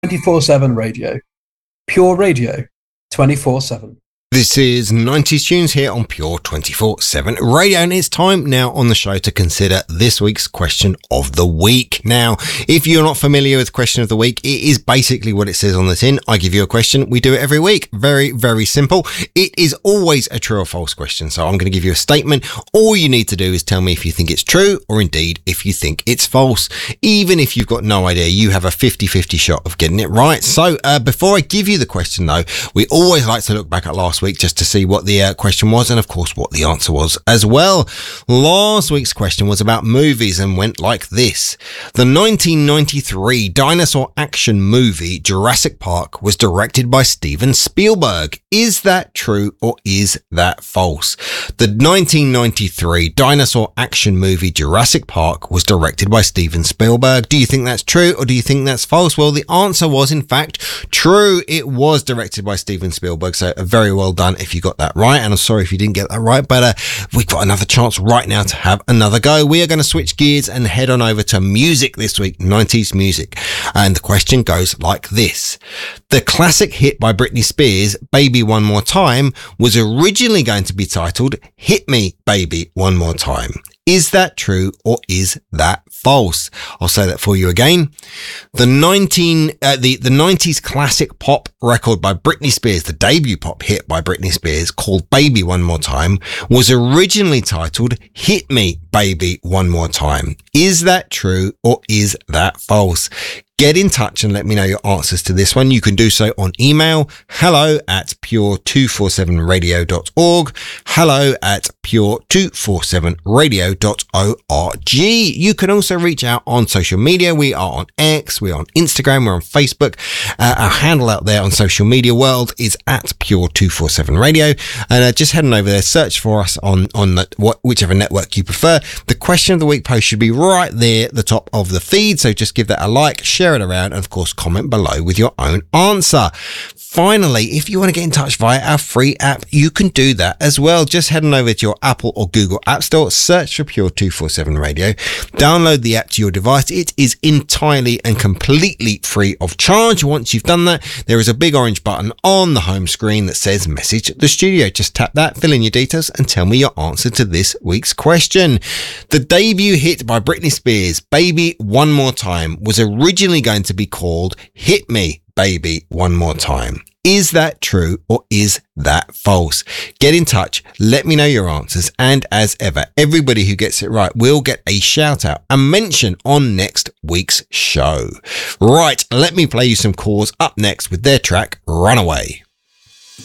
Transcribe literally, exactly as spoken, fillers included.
twenty-four seven radio. Pure radio, twenty-four seven. This is nineties Tunes here on Pure twenty-four seven Radio, and it's time now on the show to consider this week's question of the week. Now, if you're not familiar with question of the week, it is basically what it says on the tin. I give you a question. We do it every week. Very, very simple. It is always a true or false question. So I'm going to give you a statement. All you need to do is tell me if you think it's true or indeed if you think it's false. Even if you've got no idea, you have a fifty-fifty shot of getting it right. So uh, before I give you the question though, we always like to look back at last week just to see what the uh, question was and of course what the answer was as well. Last week's question was about movies and went like this. The nineteen ninety-three dinosaur action movie Jurassic Park was directed by Steven Spielberg. Is that true or is that false? The nineteen ninety-three dinosaur action movie Jurassic Park was directed by Steven Spielberg. Do you think that's true or do you think that's false? Well, the answer was in fact true. It was directed by Steven Spielberg, so very well done if you got that right, and I'm sorry if you didn't get that right, but uh, we've got another chance right now to have another go. We are going to switch gears and head on over to music this week, nineties music, and the question goes like this. The classic hit by Britney Spears, Baby One More Time, was originally going to be titled Hit Me, Baby One More Time. Is that true or is that false? I'll say that for you again. The nineteen, uh, the, the nineties classic pop record by Britney Spears, the debut pop hit by Britney Spears called Baby One More Time, was originally titled Hit Me, Baby One More Time. Is that true or is that false? Get in touch and let me know your answers to this one. You can do so on email, hello at pure two forty-seven radio dot org, hello at pure two forty-seven radio dot org. You can also reach out on social media. We are on X, we're on Instagram, we're on Facebook. Uh, our handle out there on social media world is at pure two forty-seven radio. And uh, just head on over there, search for us on, on the, what, whichever network you prefer. The question of the week post should be right there at the top of the feed. So just give that a like, share it around, and of course comment below with your own answer. Finally, if you want to get in touch via our free app, you can do that as well. Just head on over to your Apple or Google App Store, search for Pure two forty-seven Radio, download the app to your device. It is entirely and completely free of charge. Once you've done that, there is a big orange button on the home screen that says Message the Studio. Just tap that, fill in your details, and tell me your answer to this week's question. The debut hit by Britney Spears, Baby One More Time, was originally going to be called Hit Me, Baby One More Time. Is that true or is that false? Get in touch, let me know your answers, and as ever, everybody who gets it right will get a shout out and mention on next week's show. Right, let me play you some calls up next with their track Runaway.